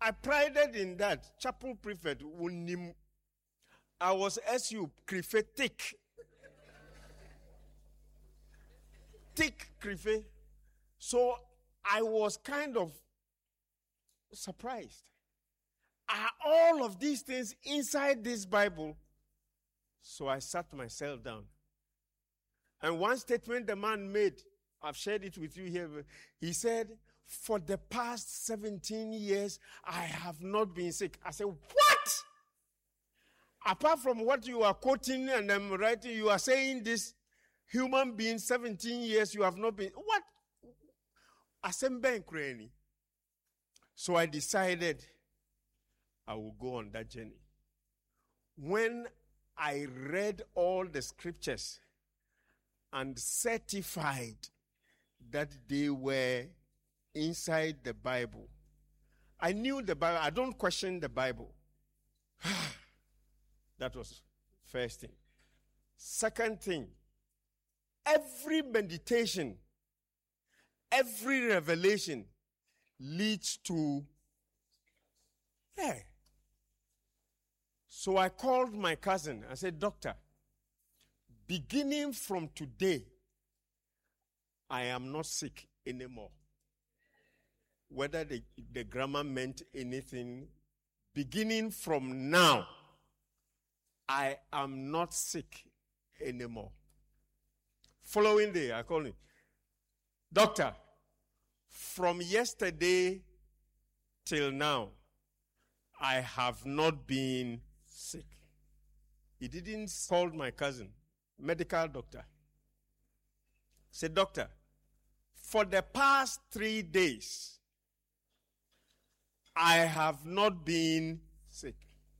I prided in that. Chapel prefect, I was SU, Krife, thick. Thick Krife. So I was kind of surprised. Are all of these things inside this Bible? So I sat myself down. And one statement the man made, I've shared it with you here. He said, for the past 17 years, I have not been sick. I said, what? Apart from what you are quoting and I'm writing, you are saying this human being, 17 years, you have not been. What? So I decided I will go on that journey. When I read all the scriptures and certified that they were inside the Bible, I knew the Bible. I don't question the Bible. That was first thing. Second thing, every meditation, every revelation leads to. So I called my cousin. I said, Doctor, beginning from today, I am not sick anymore. Whether the grammar meant anything, beginning from now, I am not sick anymore. Following day, I called him, Doctor, from yesterday till now, I have not been sick. He didn't call my cousin, medical doctor. Said, Doctor, for the past 3 days, I have not been sick.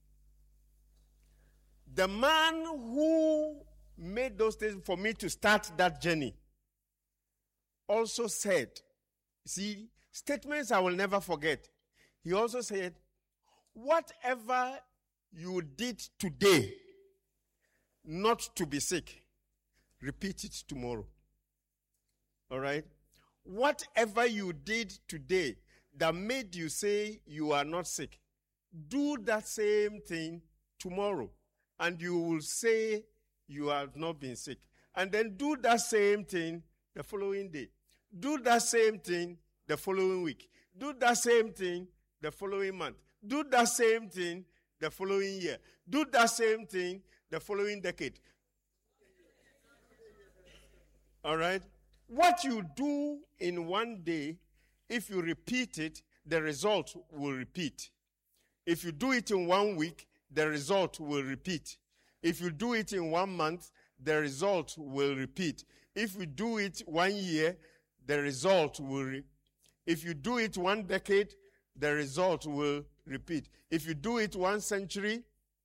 The man who made those things for me to start that journey also said, see, statements I will never forget. He also said, whatever you did today not to be sick, repeat it tomorrow. All right? Whatever you did today that made you say you are not sick, do that same thing tomorrow. And you will say you have not been sick. And then do that same thing the following day. Do that same thing the following week. Do that same thing the following month. Do that same thing the following year. Do that same thing the following decade. All right? What you do in one day, if you repeat it, the result will repeat. If you do it in 1 week, the result will repeat. If you do it in 1 month, the result will repeat. If you do it 1 year, the result will repeat. If you do it 1 decade, the result will repeat. If you do it 1 century,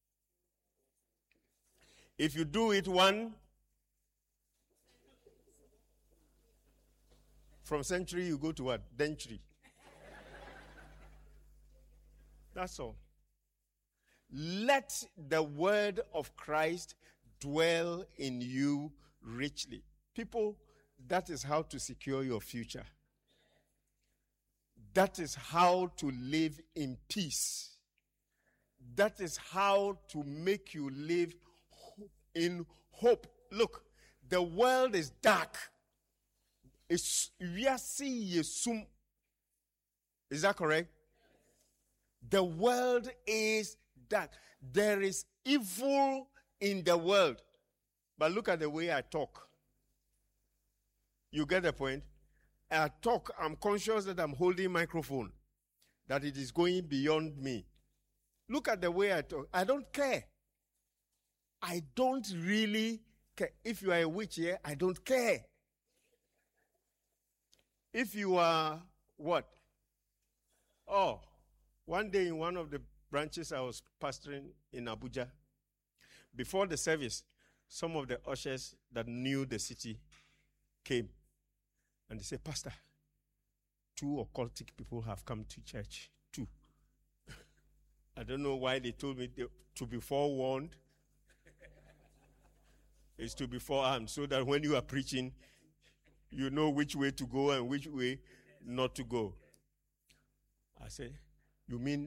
if you do it from century you go to what? Century. That's all. Let the word of Christ dwell in you richly. People, that is how to secure your future. That is how to live in peace. That is how to make you live in hope. Look, the world is dark. Is that correct? The world is dark. There is evil in the world. But look at the way I talk. You get the point? I talk, I'm conscious that I'm holding microphone, that it is going beyond me. Look at the way I talk. I don't care. I don't really care. If you are a witch here, I don't care. If you are what? Oh, one day in one of the branches I was pastoring in Abuja, before the service, some of the ushers that knew the city came. And they said, Pastor, 2 occultic people have come to church. 2. I don't know why they told me to be forewarned. It's to be forearmed, so that when you are preaching, you know which way to go and which way not to go. I said, you mean